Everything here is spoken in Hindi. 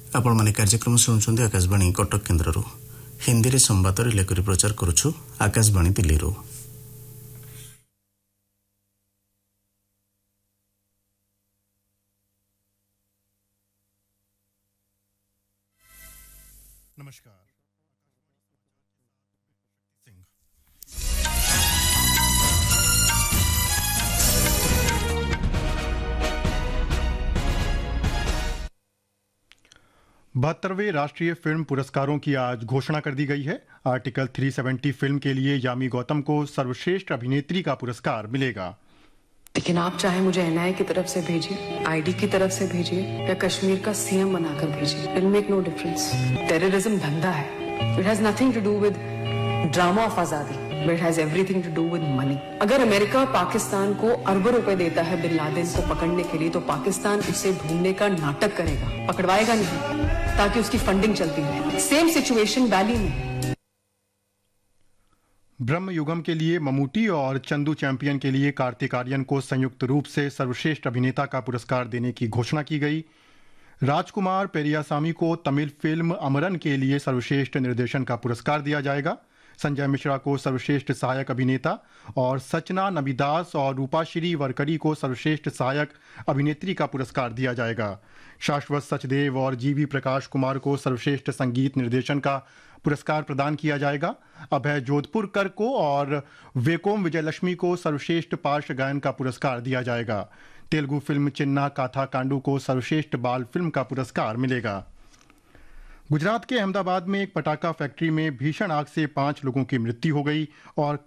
आपण माने कार्यक्रम सुनुछन्ते आकाशवाणी कटक केन्द्ररू हिंदी रे संवाद रिले करी प्रचार करूछु आकाशवाणी दिल्लीरू। नमस्कार। बहत्तरवें राष्ट्रीय फिल्म पुरस्कारों की आज घोषणा कर दी गई है। आर्टिकल 370 फिल्म के लिए यामी गौतम को सर्वश्रेष्ठ अभिनेत्री का पुरस्कार मिलेगा। लेकिन आप चाहे मुझे एनआईए की तरफ से भेजिए, आईडी की तरफ से भेजिए या कश्मीर का सीएम बनाकर भेजिए, it make no difference. Terrorism धंधा है। It has nothing to do with drama of आजादी, but it has everything to do with money. अगर अमेरिका पाकिस्तान को अरबों रुपए देता है बिन लादेन को पकड़ने के लिए, तो पाकिस्तान उसे ढूंढने का नाटक करेगा, पकड़वाएगा नहीं, ताकि उसकी फंडिंग चलती रहे। सेम सिचुएशन वैली में। ब्रह्म युगम के लिए ममूटी और चंदू चैंपियन के लिए कार्तिक आर्यन को संयुक्त रूप से सर्वश्रेष्ठ अभिनेता का पुरस्कार देने की घोषणा की गई। राजकुमार पेरियासामी को तमिल फिल्म अमरन के लिए सर्वश्रेष्ठ निर्देशन का पुरस्कार दिया जाएगा। संजय मिश्रा को सर्वश्रेष्ठ सहायक अभिनेता और सचना नबीदास और रूपाश्री वरकरी को सर्वश्रेष्ठ सहायक अभिनेत्री का पुरस्कार दिया जाएगा। शाश्वत सचदेव और जीवी प्रकाश कुमार को सर्वश्रेष्ठ संगीत निर्देशन का पुरस्कार प्रदान किया जाएगा। अभय जोधपुरकर को और वेकोम विजयलक्ष्मी को सर्वश्रेष्ठ पार्श्व गायन का पुरस्कार दिया जाएगा। तेलुगु फिल्म चिन्ना काथा कांडू को सर्वश्रेष्ठ बाल फिल्म का पुरस्कार मिलेगा। गुजरात के अहमदाबाद में एक पटाखा फैक्ट्री में भीषण आग से 5 लोगों की मृत्यु हो गई और